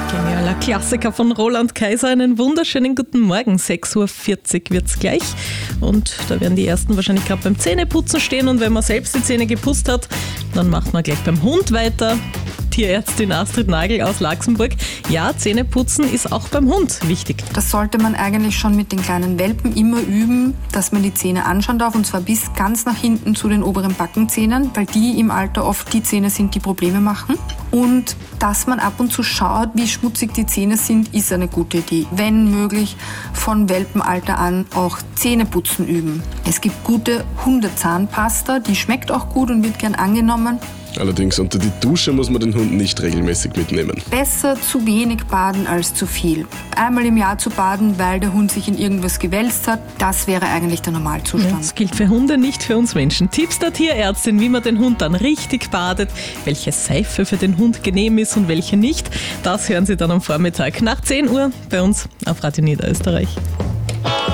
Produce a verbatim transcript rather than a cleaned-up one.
Genialer Klassiker von Roland Kaiser. Einen wunderschönen guten Morgen. sechs Uhr vierzig wird es gleich. Und da werden die Ersten wahrscheinlich gerade beim Zähneputzen stehen. Und wenn man selbst die Zähne geputzt hat, dann macht man gleich beim Hund weiter. Tierärztin Astrid Nagel aus Laxenburg. Ja, Zähneputzen ist auch beim Hund wichtig. Das sollte man eigentlich schon mit den kleinen Welpen immer üben, dass man die Zähne anschauen darf, und zwar bis ganz nach hinten zu den oberen Backenzähnen, weil die im Alter oft die Zähne sind, die Probleme machen. Und dass man ab und zu schaut, wie schmutzig die Zähne sind, ist eine gute Idee. Wenn möglich, von Welpenalter an auch Zähneputzen üben. Es gibt gute Hundezahnpasta, die schmeckt auch gut und wird gern angenommen. Allerdings unter die Dusche muss man den Hund nicht regelmäßig mitnehmen. Besser zu wenig baden als zu viel. Einmal im Jahr zu baden, weil der Hund sich in irgendwas gewälzt hat, das wäre eigentlich der Normalzustand. Das gilt für Hunde, nicht für uns Menschen. Tipps der Tierärztin, wie man den Hund dann richtig badet, welche Seife für den Hund genehm ist und welche nicht, das hören Sie dann am Vormittag nach zehn Uhr bei uns auf Radio Niederösterreich.